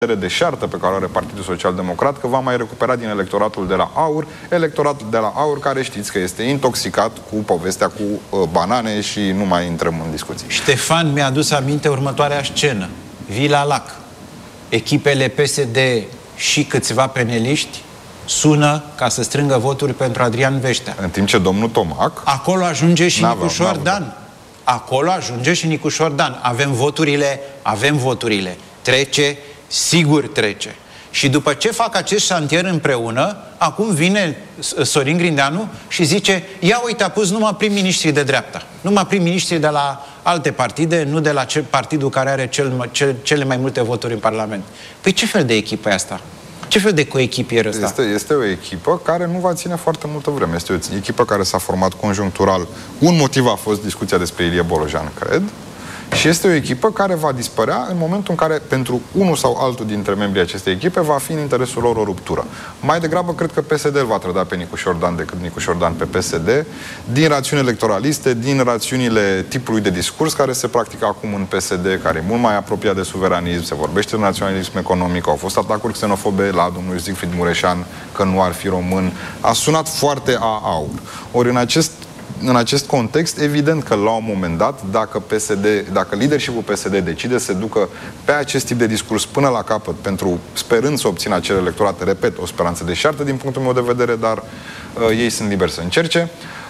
deșartă pe care o are Partidul Social Democrat, că va mai recupera din electoratul de la AUR, electoratul de la AUR care știți că este intoxicat cu povestea cu banane și nu mai intrăm în discuții. Ștefan mi-a adus aminte următoarea scenă. Vila Lac. Echipele PSD și câțiva peneliști sună ca să strângă voturi pentru Adrian Veștea. În timp ce domnul Tomac... Acolo ajunge și Nicușor Dan. Acolo ajunge și Nicușor Dan. Avem voturile. Trece, sigur trece. Și după ce fac acest șantier împreună, acum vine Sorin Grindeanu și zice: ia uite, a pus numai prim-ministrii de dreapta, numai prim-ministrii de la alte partide, nu de la partidul care are cele mai multe voturi în Parlament. Păi ce fel de echipă e asta? Ce fel de coechipier ăsta? Este o echipă care nu va ține foarte multă vreme. Este o echipă care s-a format conjunctural. Un motiv a fost discuția despre Ilie Bolojan, cred. Și este o echipă care va dispărea în momentul în care, pentru unul sau altul dintre membrii acestei echipe, va fi în interesul lor o ruptură. Mai degrabă, cred că PSD îl va trăda pe Nicușor Dan decât Nicușor Dan pe PSD, din rațiuni electoraliste, din rațiunile tipului de discurs care se practică acum în PSD, care e mult mai apropiat de suveranism, se vorbește de naționalism economic, au fost atacuri xenofobe la domnul Siegfried Mureșan că nu ar fi român. A sunat foarte a AUR. Ori în acest context, evident că la un moment dat, dacă leadership-ul PSD decide să se ducă pe acest tip de discurs până la capăt, sperând să obțină acel electorat, repet, o speranță deșartă din punctul meu de vedere, dar ei sunt liberi să încerce,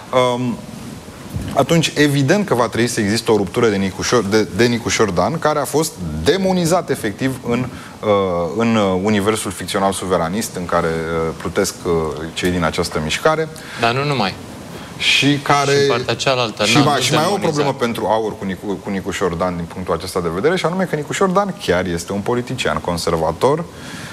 atunci evident că va trebui să existe o ruptură de Nicușor Dan, care a fost demonizat efectiv în universul ficțional suveranist în care plutesc cei din această mișcare. Dar nu numai. Și care... Și partea cealaltă. Și mai e o problemă pentru AUR cu Nicușor Dan din punctul acesta de vedere, și anume că Nicușor Dan chiar este un politician conservator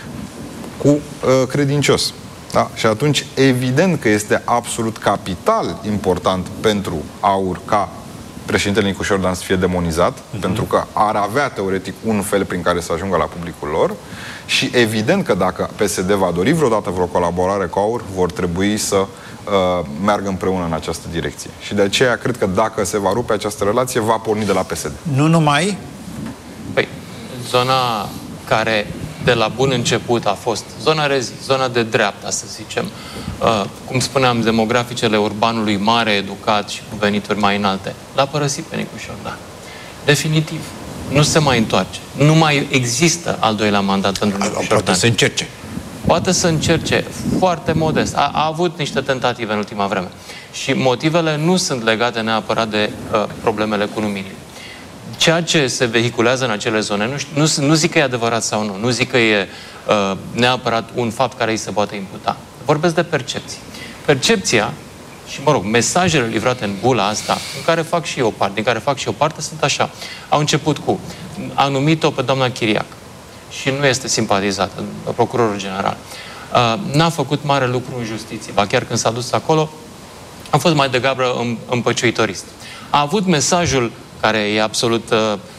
cu credincios. Da? Și atunci, evident că este absolut capital important pentru AUR ca președintele Nicușor Dan să fie demonizat, pentru că ar avea teoretic un fel prin care să ajungă la publicul lor, și evident că dacă PSD va dori vreodată vreo colaborare cu AUR, vor trebui să meargă împreună în această direcție. Și de aceea cred că dacă se va rupe această relație, va porni de la PSD. Nu numai? Păi, zona care de la bun început a fost zona Rezi, zona de dreapta, să zicem, cum spuneam, demograficele urbanului mare, educat și cu venituri mai înalte, l-a părăsit pe Nicușor Dan. Definitiv. Nu se mai întoarce. Nu mai există al doilea mandat pentru Nicușor Dan. Poate să încerce. Poate să încerce, foarte modest. A avut niște tentative în ultima vreme. Și motivele nu sunt legate neapărat de problemele cu numirile. Ceea ce se vehiculează în acele zone, nu zic că e adevărat sau nu, nu zic că e neapărat un fapt care îi se poate imputa. Vorbesc de percepții. Percepția și, mă rog, mesajele livrate în bula asta, din care fac și eu parte, sunt așa. Au început cu: a numit-o pe doamna Chiriac și nu este simpatizată, procurorul general. N-a făcut mare lucru în justiție, ba chiar când s-a dus acolo, a fost mai degrabă împăciuitorist. A avut mesajul, care e absolut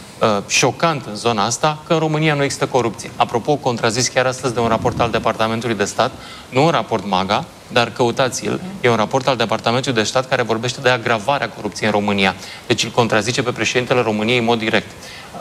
șocant în zona asta, că în România nu există corupție. Apropo, contrazis chiar astăzi de un raport al Departamentului de Stat, nu un raport MAGA, dar căutați-l, e un raport al Departamentului de Stat care vorbește de agravarea corupției în România. Deci îl contrazice pe președintele României în mod direct.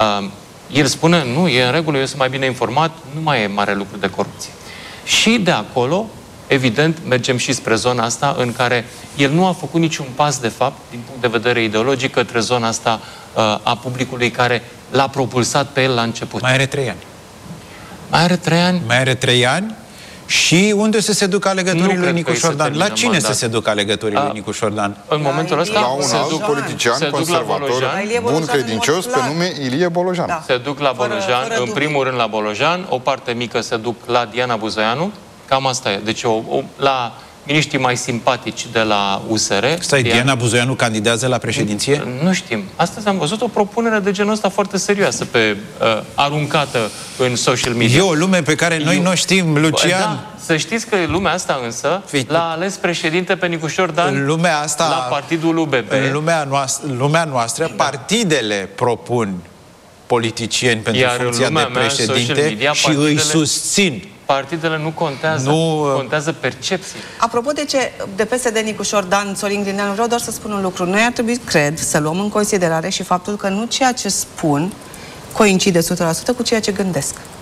El spune: nu, e în regulă, eu sunt mai bine informat, nu mai e mare lucru de corupție. Și de acolo, evident, mergem și spre zona asta în care el nu a făcut niciun pas, de fapt, din punct de vedere ideologic, către zona asta a publicului care l-a propulsat pe el la început. Mai are 3 ani. Mai are 3 ani? Mai are 3 ani. Și unde să se ducă alegătorii lui Nicușor Dan? La cine să se ducă alegătorii lui Nicușor Dan? În momentul ăsta la un alt politician conservator, bun credincios, pe nume Ilie Bolojan. Da. Se duc la Bolojan, în primul rând la Bolojan, o parte mică se duc la Diana Buzoianu, cam asta e. Deci la miniștrii mai simpatici de la USR. Stai, Diana Buzoianu candidează la președinție? Nu știm. Astăzi am văzut o propunere de genul ăsta foarte serioasă, aruncată în social media. E o lume pe care noi nu știm, Lucian. Da, să știți că lumea asta însă l-a ales președinte pe Nicușor Dan în lumea asta, la partidul UBP. În lumea noastră, partidele propun politicieni pentru funcția de președinte și îi susțin. Partidele nu contează, contează percepții. Apropo de PSD Nicușor Dan, Sorin Grindeanu, vreau doar să spun un lucru. Noi ar trebui, cred, să luăm în considerare și faptul că nu ceea ce spun coincide 100% cu ceea ce gândesc.